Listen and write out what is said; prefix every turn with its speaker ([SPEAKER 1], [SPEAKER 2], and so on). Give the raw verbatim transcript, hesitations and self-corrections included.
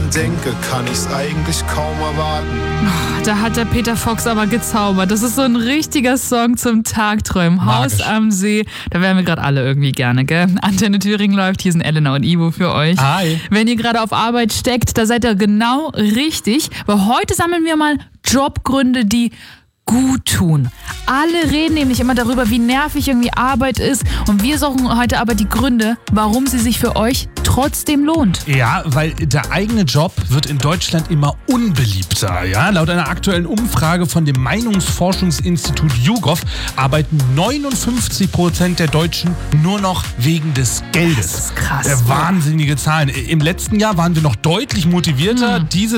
[SPEAKER 1] dran denke, kann ich's eigentlich kaum erwarten.
[SPEAKER 2] Da hat der Peter Fox aber gezaubert. Das ist so ein richtiger Song zum Tagträumen. Haus am See, da wären wir gerade alle irgendwie gerne, gell? Antenne Thüringen läuft, hier sind Elena und Ivo für euch.
[SPEAKER 3] Hi.
[SPEAKER 2] Wenn ihr gerade auf Arbeit steckt, da seid ihr genau richtig, weil heute sammeln wir mal Jobgründe, die gut tun. Alle reden nämlich immer darüber, wie nervig irgendwie Arbeit ist, und wir suchen heute aber die Gründe, warum sie sich für euch trotzdem lohnt.
[SPEAKER 3] Ja, weil der eigene Job wird in Deutschland immer unbeliebter. Ja? Laut einer aktuellen Umfrage von dem Meinungsforschungsinstitut YouGov arbeiten neunundfünfzig Prozent der Deutschen nur noch wegen des Geldes.
[SPEAKER 2] Das ist krass.
[SPEAKER 3] Äh, wahnsinnige Zahlen. Im letzten Jahr waren wir noch deutlich motivierter.
[SPEAKER 2] Hm.
[SPEAKER 3] Dieses